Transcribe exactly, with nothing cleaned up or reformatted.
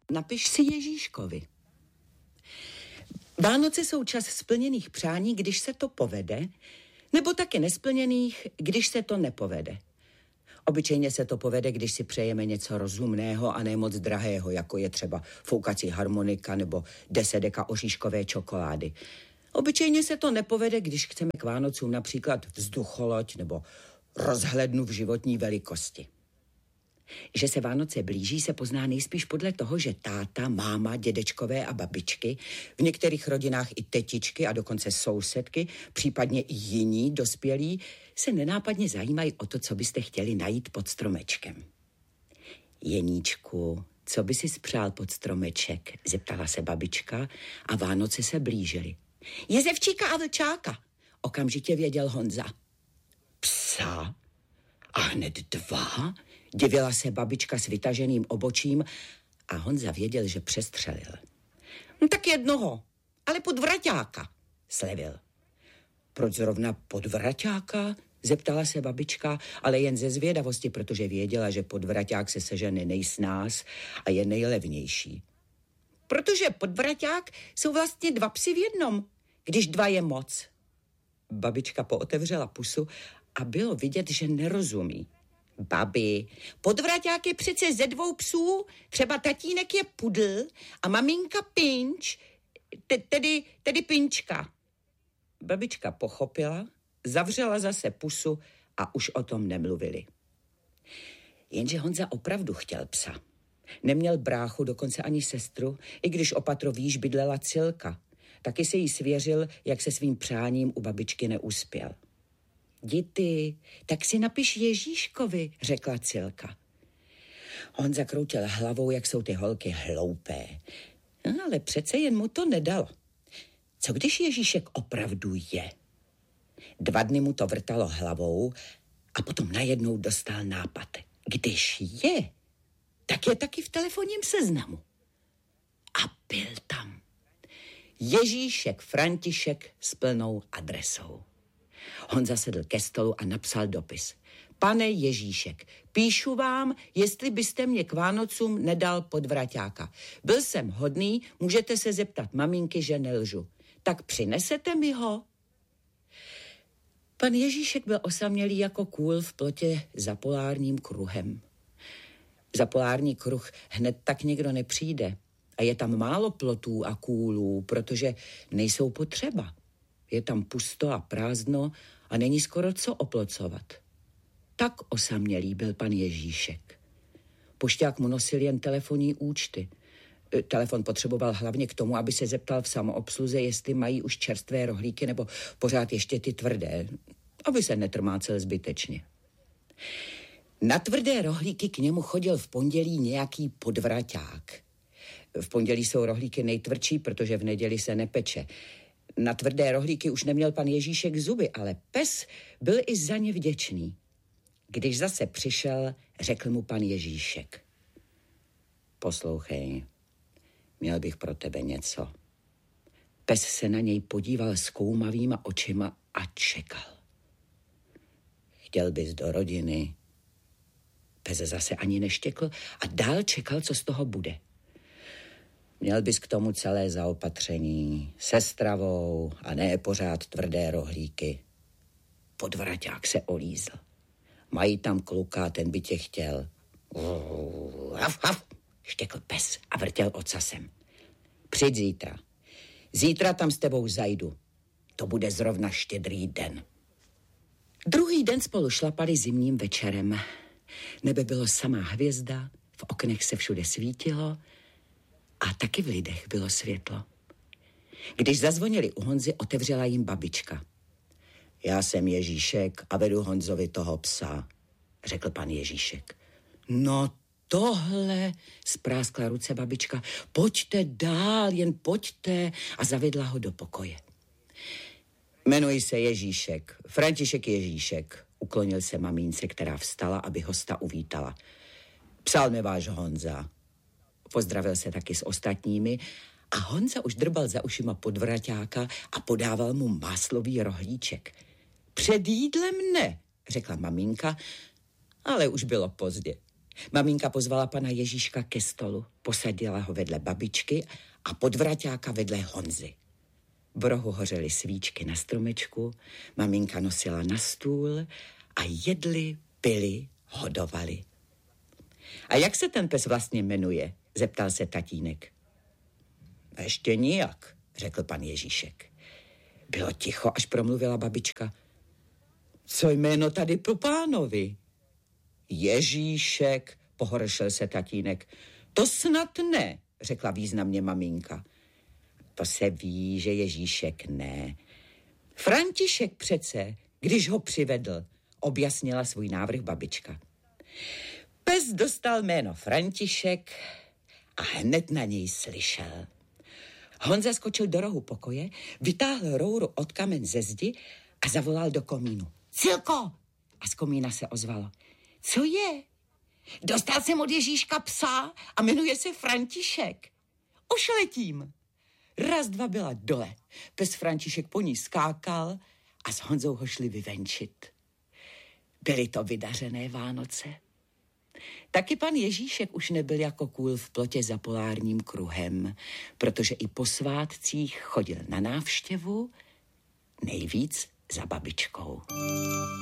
Napiš si Ježíškovi. Vánoce jsou čas splněných přání, když se to povede, nebo taky nesplněných, když se to nepovede. Obyčejně se to povede, když si přejeme něco rozumného a ne moc drahého, jako je třeba foukací harmonika nebo deset deka oříškové čokolády. Obyčejně se to nepovede, když chceme k Vánocům například vzducholoď nebo rozhlednu v životní velikosti. Že se Vánoce blíží, se pozná nejspíš podle toho, že táta, máma, dědečkové a babičky, v některých rodinách i tetičky a dokonce sousedky, případně i jiní dospělí, se nenápadně zajímají o to, co byste chtěli najít pod stromečkem. Jeníčku, co by si spřál pod stromeček? Zeptala se babička a Vánoce se blížily. Jezevčíka a vlčáka, okamžitě věděl Honza. Psa? A hned dva? Divila se babička s vytaženým obočím a Honza věděl, že přestřelil. No, tak jednoho, ale podvraťáka, slevil. Proč zrovna podvraťáka? Zeptala se babička, ale jen ze zvědavosti, protože věděla, že podvraťák se sežene nejsnáz a je nejlevnější. Protože podvraťák jsou vlastně dva psi v jednom, když dva je moc. Babička pootevřela pusu a bylo vidět, že nerozumí. Babi, podvraťák je přece ze dvou psů, třeba tatínek je pudl a maminka pinč, te, tedy, tedy pinčka. Babička pochopila, zavřela zase pusu a už o tom nemluvili. Jenže Honza opravdu chtěl psa. Neměl bráchu, dokonce ani sestru, i když opatro výš bydlela Cilka. Taky se jí svěřil, jak se svým přáním u babičky neuspěl. Dity, tak si napiš Ježíškovi, řekla Cilka. Honza kroutil hlavou, jak jsou ty holky hloupé. No, ale přece jen mu to nedalo. Co když Ježíšek opravdu je? Dva dny mu to vrtalo hlavou a potom najednou dostal nápad. Když je, tak je taky v telefonním seznamu. A byl tam. Ježíšek František s plnou adresou. Honza sedl ke stolu a napsal dopis. Pane Ježíšek, píšu vám, jestli byste mě k Vánocům nedal podvraťáka. Byl jsem hodný, můžete se zeptat maminky, že nelžu. Tak přinesete mi ho? Pan Ježíšek byl osamělý jako kůl v plotě za polárním kruhem. Za polární kruh hned tak někdo nepřijde. A je tam málo plotů a kůlů, protože nejsou potřeba. Je tam pusto a prázdno a není skoro co oplocovat. Tak osamělý byl pan Ježíšek. Pošťák mu nosil jen telefonní účty. Telefon potřeboval hlavně k tomu, aby se zeptal v samoobsluze, jestli mají už čerstvé rohlíky nebo pořád ještě ty tvrdé, aby se netrmácel zbytečně. Na tvrdé rohlíky k němu chodil v pondělí nějaký podvraťák. V pondělí jsou rohlíky nejtvrdší, protože v neděli se nepeče. Na tvrdé rohlíky už neměl pan Ježíšek zuby, ale pes byl i za ně vděčný. Když zase přišel, řekl mu pan Ježíšek. Poslouchej, měl bych pro tebe něco. Pes se na něj podíval zkoumavýma očima a čekal. Chtěl bys do rodiny. Pes zase ani neštěkl a dál čekal, co z toho bude. Měl bys k tomu celé zaopatření, se stravou a ne pořád tvrdé rohlíky. Podvraťák se olízl. Mají tam kluka, ten by tě chtěl. Haf, haf, štěkl pes a vrtěl ocasem. Přijď zítra. Zítra tam s tebou zajdu. To bude zrovna štědrý den. Druhý den spolu šlapali zimním večerem. Nebe bylo samá hvězda, v oknech se všude svítilo a taky v lidech bylo světlo. Když zazvonili u Honzy, otevřela jim babička. Já jsem Ježíšek a vedu Honzovi toho psa, řekl pan Ježíšek. No tohle, spráskla ruce babička, pojďte dál, jen pojďte, a zavedla ho do pokoje. Jmenuji se Ježíšek, František Ježíšek, uklonil se mamínce, která vstala, aby hosta uvítala. Psal mi váš Honza. Pozdravil se taky s ostatními a Honza už drbal za ušima podvraťáka a podával mu máslový rohlíček. Před jídlem ne, řekla maminka, ale už bylo pozdě. Maminka pozvala pana Ježíška ke stolu, posadila ho vedle babičky a podvraťáka vedle Honzy. V rohu hořely svíčky na stromečku, maminka nosila na stůl a jedli, pili, hodovali. A jak se ten pes vlastně jmenuje? Zeptal se tatínek. Ještě nijak, řekl pan Ježíšek. Bylo ticho, až promluvila babička. Co jméno tady po pánovi? Ježíšek, pohoršil se tatínek. To snad ne, řekla významně maminka. To se ví, že Ježíšek ne. František přece, když ho přivedl, objasnila svůj návrh babička. Pes dostal jméno František a hned na něj slyšel. Honza skočil do rohu pokoje, vytáhl rouru od kamen ze zdi a zavolal do komínu. Cilko! A z komína se ozvalo. Co je? Dostal jsem od Ježíška psa a jmenuje se František. Už letím. Raz, dva byla dole. Pes František po ní skákal a s Honzou ho šli vyvenčit. Byly to vydařené Vánoce. Taky pan Ježíšek už nebyl jako kůl v plotě za polárním kruhem, protože i po svátcích chodil na návštěvu, nejvíc za babičkou.